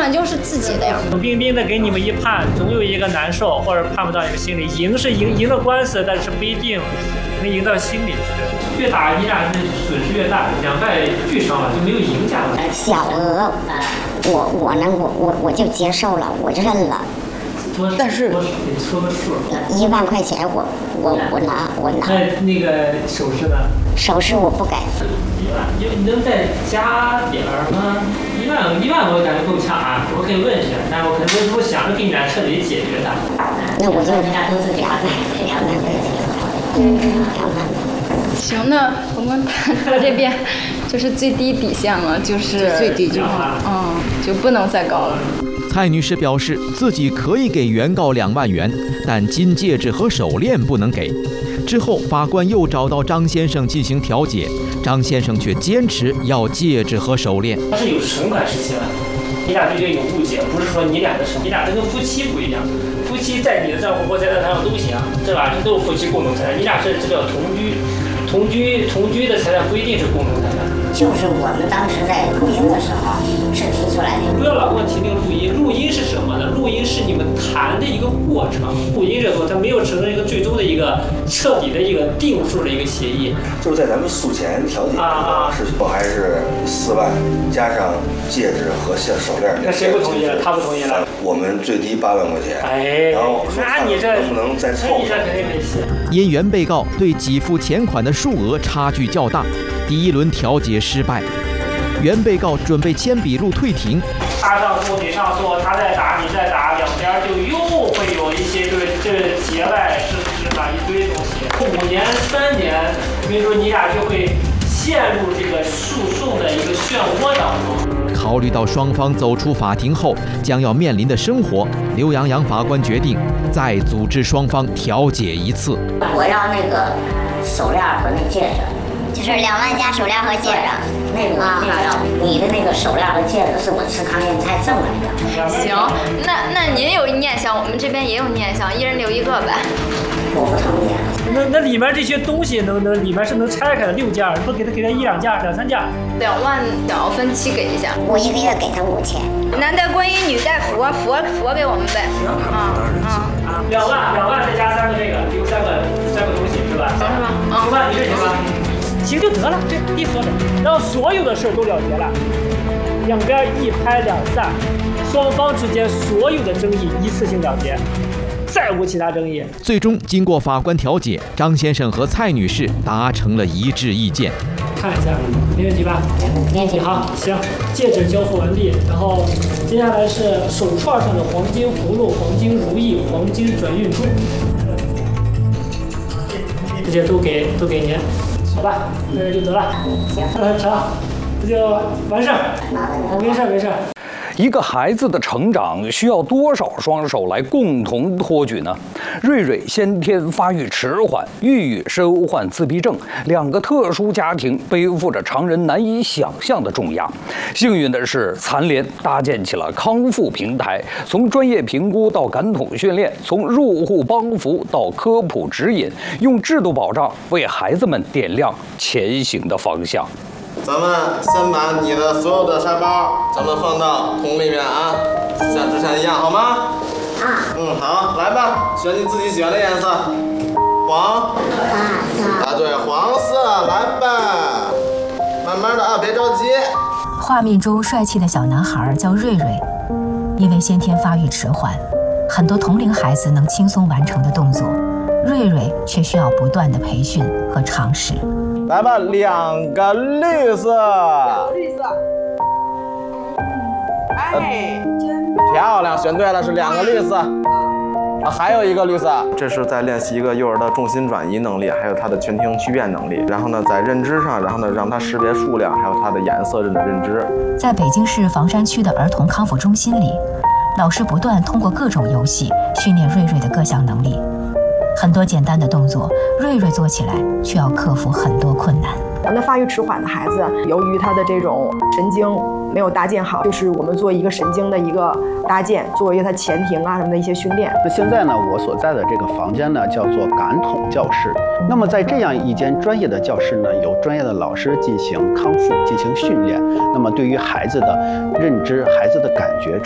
上就是自己的呀。 冷冰冰的给你们一判，总有一个难受或者判不到一个心里。赢是赢了官司，但是不一定能赢到心里去。越打你俩的损失越大，两败俱伤了，就没有赢家了。 小额，我就接受了，我认了。 但是得说个数。 1万块钱我拿。 那个首饰呢？ 首饰我不给。 1万，你能再加点儿吗？1万我感觉够呛啊，我可以问一下，但我可能不想着给你俩彻底解决它。 那我就你俩都是2万，2万。 行，那我们他这边就是最低底线了，就是最低就就不能再高了。 蔡女士表示，自己可以给原告2万元，但金戒指和手链不能给。之后，法官又找到张先生进行调解，张先生却坚持要戒指和手链。 他是有存款17万，你俩对这个有误解，不是说你俩的事，你俩这跟夫妻不一样。夫妻在你的账户或在他上都行，是吧？这都是夫妻共同财产，你俩这叫同居的财产不一定是共同财产。 就是我们当时在录音的时候是提出来的。 不要老给我提那个录音，录音是什么呢？录音是你们谈的一个过程。录音这个它没有形成一个最终的一个彻底的一个定数的一个协议。 就是在咱们诉前调解是否还是4万加上戒指和手链。 那谁不同意了？他不同意了。 我们最低8万块钱。 哎， 然后那你这能不能再凑？ 你这肯定没戏。 因原被告对给付钱款的数额差距较大，第一轮调解失败，原被告准备签笔录退庭。 他上诉，你上诉，他再打，你再打，两边就又会有一些这节外生枝嘛，一堆东西。5年、3年，没准你俩就会陷入这个诉讼的一个漩涡当中。 考虑到双方走出法庭后将要面临的生活，刘洋洋法官决定再组织双方调解一次。 我要那个手链和那戒指，就是2万加手链和戒指。那个你的那个手链和戒指是我吃糠咽菜挣来的。 行，那您有念想，我们这边也有念想，一人留1个呗。 我不同意。 那里面这些东西里面是能拆开的6件，不给他1、2件、2、3件。 2万想要分期给一下。 我1个月给他5000。 男戴观音，女戴佛给我们呗。 2万再加3个这个，留3个东西是吧？ 行是吧？ 行吧，你这行吧？行就得了，这一说的，然后所有的事都了结了，两边一拍两散，双方之间所有的争议一次性了结，再无其他争议。 最终经过法官调解，张先生和蔡女士达成了一致意见。 看一下，没问题吧？没问题。好，行，戒指交付完毕，然后接下来是手串上的黄金葫芦、黄金如意、黄金转运珠，这些都给您。好吧，那就得了。行，成，这就完事儿。没事。 一个孩子的成长需要多少双手来共同托举呢？瑞瑞先天发育迟缓，玉玉身患自闭症，2个特殊家庭背负着常人难以想象的重压。幸运的是，残联搭建起了康复平台，从专业评估到感统训练，从入户帮扶到科普指引，用制度保障为孩子们点亮前行的方向。 咱们先把你的所有的沙包，咱们放到桶里面啊，像之前一样，好吗？好，来吧，选你自己喜欢的颜色，黄对，黄色，来吧，慢慢的啊，别着急。 画面中帅气的小男孩叫瑞瑞，因为先天发育迟缓，很多同龄孩子能轻松完成的动作，瑞瑞却需要不断的培训和尝试。 来吧，2个绿色。绿色。真漂亮，选对了，是2个绿色。还有1个绿色。这是在练习一个幼儿的重心转移能力，还有他的全庭区变能力。然后呢，在认知上，然后呢，让他识别数量，还有它的颜色认知。 在北京市房山区的儿童康复中心里，老师不断通过各种游戏训练瑞瑞的各项能力。很多简单的动作，瑞瑞做起来却要克服很多困难。 那发育迟缓的孩子，由于他的这种神经没有搭建好，就是我们做一个神经的一个搭建，作为他前庭啊什么的一些训练。 那现在呢，我所在的这个房间呢，叫做感统教室。那么在这样一间专业的教室呢，有专业的老师进行康复、进行训练。那么对于孩子的认知、孩子的感觉、